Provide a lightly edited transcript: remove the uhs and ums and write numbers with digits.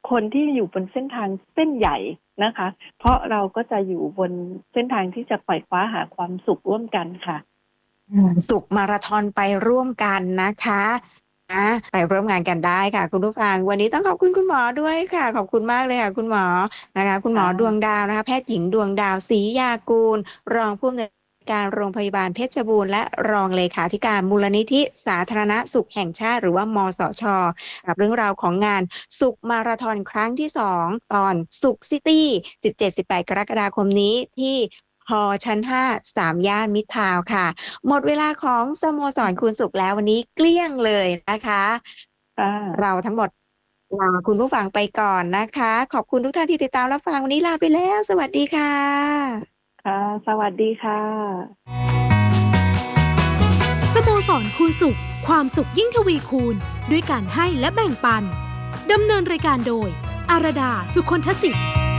คนที่อยู่บนเส้นทางเส้นใหญ่นะคะ เพราะเราก็จะอยู่บนเส้นทางที่จะไขว่คว้าหาความสุขร่วมกันค่ะสุขมาราธอนไปร่วมกันนะคะไปร่วมงานกันได้ค่ะคุณผู้ฟังวันนี้ต้องขอบคุณคุณหมอด้วยค่ะขอบคุณมากเลยค่ะคุณหมอนะคะคุณหมอดวงค่ะดาวนะคะแพทย์หญิงดวงดาวศรียากูลรองผู้อำนวยการโรงพยาบาลเพชรบูรณ์และรองเลขาธิการมูลนิธิสาธารณสุขแห่งชาติหรือว่ามสชกับเรื่องราวของงานสุขมาราธอนครั้งที่2ตอนสุขซิตี้17-18กรกฎาคมนี้ที่ฮอชั้น5 3ย่านมิตรทาวน์ค่ะหมดเวลาของสโมสรคุณสุขแล้ววันนี้เกลี้ยงเลยนะคะค่ะเราทั้งหมดลาคุณผู้ฟังไปก่อนนะคะขอบคุณทุกท่านที่ติดตามรับฟังวันนี้ลาไปแล้วสวัสดีค่ะค่ะสวัสดีค่ะสโมสรคูณสุขความสุขยิ่งทวีคูณด้วยการให้และแบ่งปันดำเนินรายการโดยอารดาสุคนทศิษย์